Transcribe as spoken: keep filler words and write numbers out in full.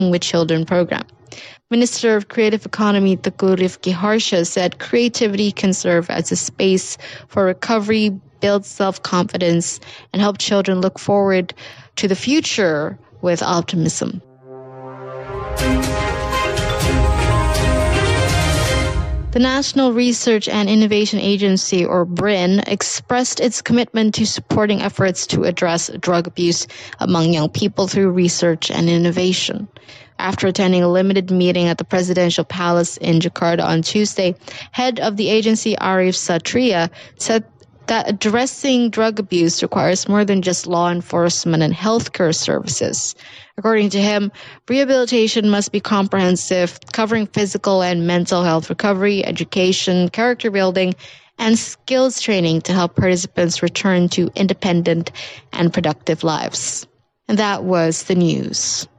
with Children program. Minister of Creative Economy Teuku Rifki Harsha said creativity can serve as a space for recovery, build self-confidence, and help children look forward to the future with optimism. The National Research and Innovation Agency, or B R I N, expressed its commitment to supporting efforts to address drug abuse among young people through research and innovation. After attending a limited meeting at the Presidential Palace in Jakarta on Tuesday, head of the agency Arif Satria said that addressing drug abuse requires more than just law enforcement and healthcare services. According to him, rehabilitation must be comprehensive, covering physical and mental health recovery, education, character building, and skills training to help participants return to independent and productive lives. And that was the news.